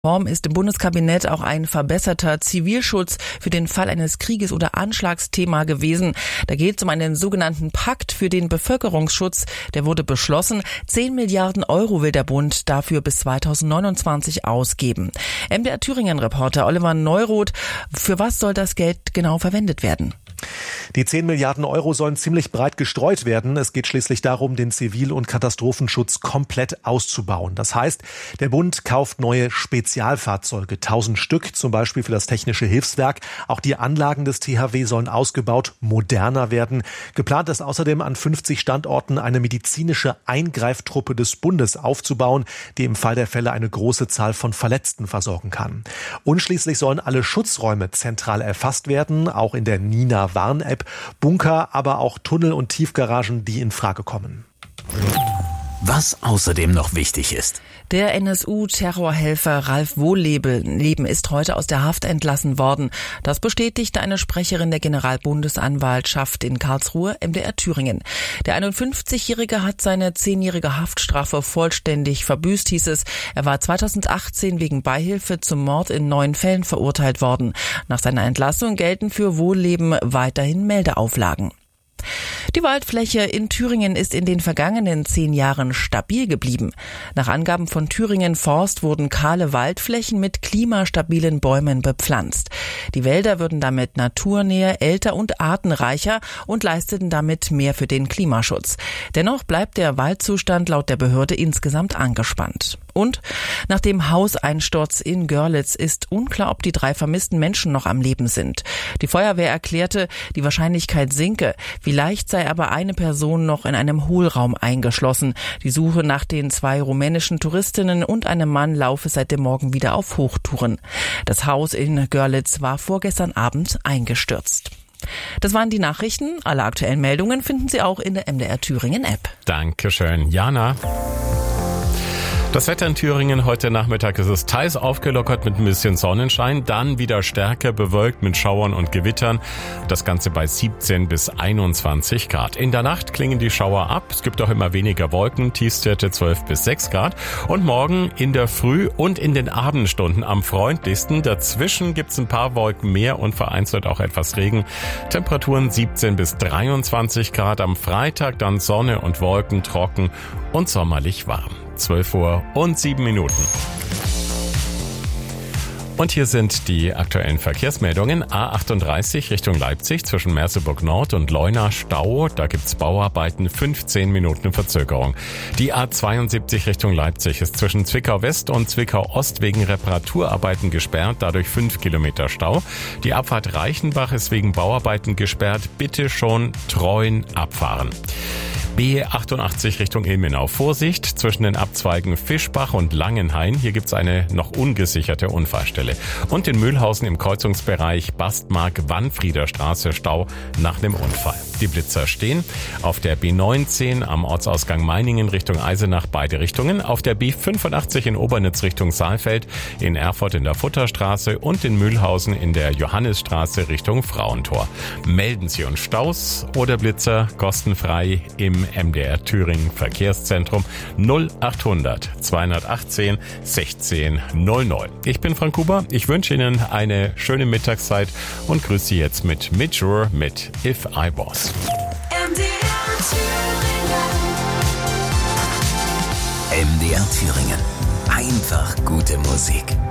Reform ist im Bundeskabinett auch ein verbesserter Zivilschutz für den Fall eines Krieges oder Anschlagsthema gewesen. Da geht es um einen sogenannten Pakt für den Bevölkerungsschutz. Der wurde beschlossen. 10 Milliarden Euro will der Bund dafür bis 2029 ausgeben. MDR Thüringen-Reporter Oliver Neuroth, für was soll das Geld genau verwendet werden? Die 10 Milliarden Euro sollen ziemlich breit gestreut werden. Es geht schließlich darum, den Zivil- und Katastrophenschutz komplett auszubauen. Das heißt, der Bund kauft neue Spezialfahrzeuge, 1000 Stück, zum Beispiel für das Technische Hilfswerk. Auch die Anlagen des THW sollen ausgebaut, moderner werden. Geplant ist außerdem, an 50 Standorten eine medizinische Eingreiftruppe des Bundes aufzubauen, die im Fall der Fälle eine große Zahl von Verletzten versorgen kann. Und schließlich sollen alle Schutzräume zentral erfasst werden, auch in der Nina-Warn-App, Bunker, aber auch Tunnel und Tiefgaragen, die in Frage kommen. Was außerdem noch wichtig ist. Der NSU-Terrorhelfer Ralf Wohlleben ist heute aus der Haft entlassen worden. Das bestätigte eine Sprecherin der Generalbundesanwaltschaft in Karlsruhe, MDR Thüringen. Der 51-Jährige hat seine 10-jährige Haftstrafe vollständig verbüßt, hieß es. Er war 2018 wegen Beihilfe zum Mord in 9 Fällen verurteilt worden. Nach seiner Entlassung gelten für Wohlleben weiterhin Meldeauflagen. Die Waldfläche in Thüringen ist in den vergangenen 10 Jahren stabil geblieben. Nach Angaben von Thüringen Forst wurden kahle Waldflächen mit klimastabilen Bäumen bepflanzt. Die Wälder würden damit naturnäher, älter und artenreicher und leisteten damit mehr für den Klimaschutz. Dennoch bleibt der Waldzustand laut der Behörde insgesamt angespannt. Und nach dem Hauseinsturz in Görlitz ist unklar, ob die 3 vermissten Menschen noch am Leben sind. Die Feuerwehr erklärte, die Wahrscheinlichkeit sinke. Vielleicht sei aber eine Person noch in einem Hohlraum eingeschlossen. Die Suche nach den 2 rumänischen Touristinnen und einem Mann laufe seit dem Morgen wieder auf Hochtouren. Das Haus in Görlitz war vorgestern Abend eingestürzt. Das waren die Nachrichten. Alle aktuellen Meldungen finden Sie auch in der MDR Thüringen App. Dankeschön, Jana. Das Wetter in Thüringen heute Nachmittag ist es teils aufgelockert mit ein bisschen Sonnenschein, dann wieder stärker bewölkt mit Schauern und Gewittern. Das Ganze bei 17 bis 21 Grad. In der Nacht klingen die Schauer ab. Es gibt auch immer weniger Wolken, Tiefstwerte 12 bis 6 Grad. Und morgen in der Früh und in den Abendstunden am freundlichsten. Dazwischen gibt's ein paar Wolken mehr und vereinzelt auch etwas Regen. Temperaturen 17 bis 23 Grad. Am Freitag dann Sonne und Wolken, trocken und sommerlich warm. 12 Uhr und 7 Minuten. Und hier sind die aktuellen Verkehrsmeldungen. A38 Richtung Leipzig zwischen Merseburg Nord und Leuna Stau. Da gibt's Bauarbeiten, 15 Minuten Verzögerung. Die A72 Richtung Leipzig ist zwischen Zwickau West und Zwickau Ost wegen Reparaturarbeiten gesperrt, dadurch 5 Kilometer Stau. Die Abfahrt Reichenbach ist wegen Bauarbeiten gesperrt. Bitte schon Treuen abfahren. B88 Richtung Ilmenau. Vorsicht zwischen den Abzweigen Fischbach und Langenhain. Hier gibt's eine noch ungesicherte Unfallstelle. Und in Mühlhausen im Kreuzungsbereich Bastmark-Wannfrieder Straße Stau nach einem Unfall. Die Blitzer stehen auf der B19 am Ortsausgang Meiningen Richtung Eisenach beide Richtungen, auf der B85 in Obernitz Richtung Saalfeld, in Erfurt in der Futterstraße und in Mühlhausen in der Johannisstraße Richtung Frauentor. Melden Sie uns Staus oder Blitzer kostenfrei im MDR Thüringen Verkehrszentrum 0800 218 16 00. Ich bin Frank Huber. Ich wünsche Ihnen eine schöne Mittagszeit und grüße Sie jetzt mit Midjour mit If I Was. MDR Thüringen. Einfach gute Musik.